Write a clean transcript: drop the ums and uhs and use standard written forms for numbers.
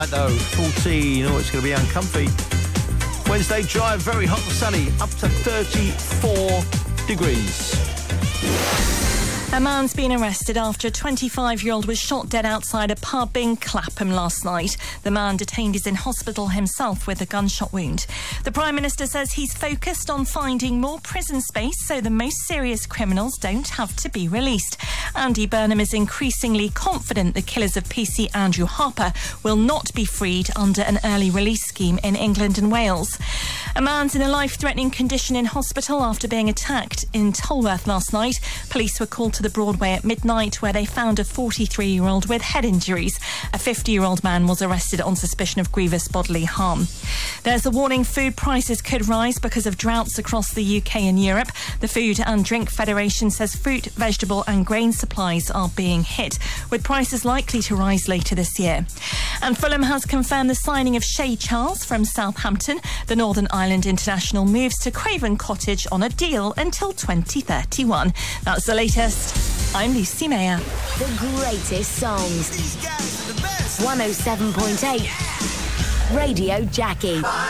Though 14, it's going to be uncomfy. Wednesday, dry, very hot and sunny, up to 34 degrees. A man's been arrested after a 25-year-old was shot dead outside a pub in Clapham last night. The man detained is in hospital himself with a gunshot wound. The Prime Minister says he's focused on finding more prison space so the most serious criminals don't have to be released. Andy Burnham is increasingly confident the killers of PC Andrew Harper will not be freed under an early release scheme in England and Wales. A man's in a life-threatening condition in hospital after being attacked in Tolworth last night. Police were called to the Broadway at midnight where they found a 43-year-old with head injuries. A 50-year-old man was arrested on suspicion of grievous bodily harm. There's a warning food prices could rise because of droughts across the UK and Europe. The Food and Drink Federation says fruit, vegetable and grain supplies are being hit, with prices likely to rise later this year. And Fulham has confirmed the signing of Shay Charles from Southampton. The Northern Ireland international moves to Craven Cottage on a deal until 2031. That's the latest. I'm Lucy Mayer. The greatest songs. 107.8 Radio Jackie.